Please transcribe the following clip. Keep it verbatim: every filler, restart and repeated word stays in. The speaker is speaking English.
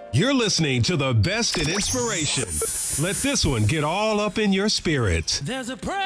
You're listening to the best in inspiration. Let this one get all up in your spirit. There's a prayer